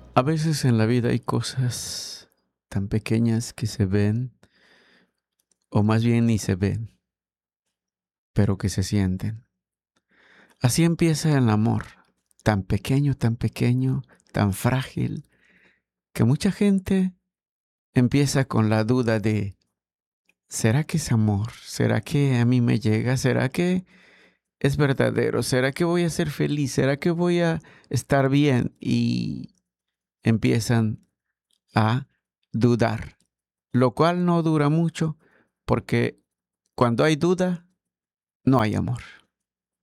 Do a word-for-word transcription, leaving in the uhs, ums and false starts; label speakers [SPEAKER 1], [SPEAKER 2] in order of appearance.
[SPEAKER 1] A veces en la vida hay cosas tan pequeñas que se ven, o más bien ni se ven, pero que se sienten. Así empieza el amor, tan pequeño, tan pequeño, tan frágil, que mucha gente empieza con la duda de, ¿será que es amor? ¿Será que a mí me llega? ¿Será que es verdadero? ¿Será que voy a ser feliz? ¿Será que voy a estar bien? Y empiezan a dudar, lo cual no dura mucho porque cuando hay duda, no hay amor.